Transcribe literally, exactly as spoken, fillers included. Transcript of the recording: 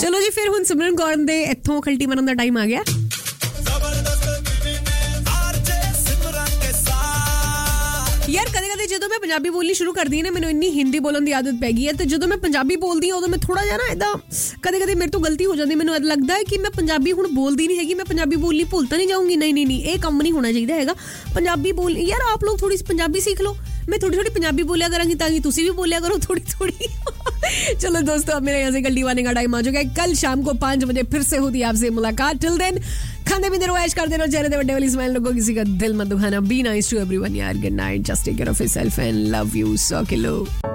ਚਲੋ ਜੀ, ਫਿਰ ਹੁਣ ਸਿਮਰਨ ਕੌਰ ਦੇ ਇੱਥੋਂ ਖਲਟੀ ਮਰਨ ਦਾ ਟਾਈਮ ਆ ਗਿਆ। ਯਾਰ ਕਦੇ ਕਦੇ ਜਦੋਂ ਮੈਂ ਪੰਜਾਬੀ ਬੋਲਣੀ ਸ਼ੁਰੂ ਕਰਦੀ ਹਾਂ ਨਾ, ਮੈਨੂੰ ਇੰਨੀ ਹਿੰਦੀ ਬੋਲਣ ਦੀ ਆਦਤ ਪੈ ਗਈ ਹੈ, ਤੇ ਜਦੋਂ ਮੈਂ ਪੰਜਾਬੀ ਬੋਲਦੀ ਹਾਂ ਉਦੋਂ ਮੈਂ ਥੋੜਾ ਜਿਹਾ ਨਾ ਇਦਾਂ ਕਦੇ ਕਦੇ ਮੇਰੇ ਤੋਂ ਗਲਤੀ ਹੋ ਜਾਂਦੀ। ਮੈਨੂੰ ਲੱਗਦਾ ਹੈ ਕਿ ਮੈਂ ਪੰਜਾਬੀ ਹੁਣ ਬੋਲਦੀ ਨਹੀਂ ਹੈਗੀ, ਮੈਂ ਪੰਜਾਬੀ ਬੋਲਣੀ ਭੁੱਲ ਤਾਂ ਨਹੀਂ ਜਾਊਂਗੀ। ਨਹੀਂ ਨਹੀਂ ਨਹੀਂ, ਇਹ ਕੰਮ ਨਹੀਂ ਹੋਣਾ ਚਾਹੀਦਾ ਹੈਗਾ। ਪੰਜਾਬੀ ਬੋਲ ਯਾਰ, ਆਪ ਲੋग थोड़ी पंजाबी सीख लो। मैं थोड़ी थोड़ी पंजाबी बोलिया करूंगी ताकि तुसी भी बोलिया करो थोड़ी थोड़ी। चलो दोस्तों, अब मेरे यहाँ से गड्डी वाने का टाइम आ चुका है। कल शाम को पांच बजे फिर से होती है आपसे मुलाकात। टिल देन खाने पीने रहो, ऐश करते रहो, चेहरे पे बड़े वाली स्माइल रखो, किसी का दिल मत दुखाना। बी नाइस टू एवरीवन यार। Good night, just take care of yourself and love you so kilo.